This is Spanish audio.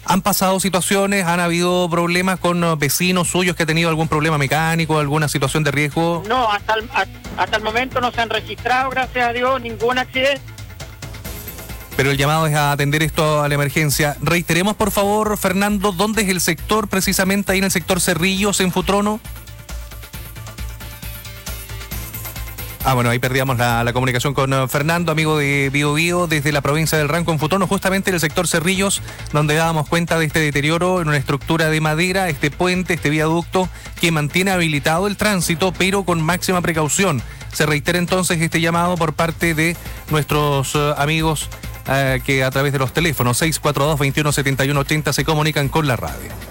¿Han pasado situaciones, han habido problemas con vecinos suyos que han tenido algún problema mecánico, alguna situación de riesgo? No, hasta el momento no se han registrado, gracias a Dios, ningún accidente. Pero el llamado es a atender esto a la emergencia. Reiteremos, por favor, Fernando, ¿dónde es el sector, precisamente ahí en el sector Cerrillos, en Futrono? Bueno, ahí perdíamos la comunicación con Fernando, amigo de Bio Bio, desde la provincia del Ranco en Futrono, justamente en el sector Cerrillos, donde dábamos cuenta de este deterioro en una estructura de madera, este puente, este viaducto, que mantiene habilitado el tránsito, pero con máxima precaución. Se reitera entonces este llamado por parte de nuestros amigos que a través de los teléfonos 642-217180 se comunican con la radio.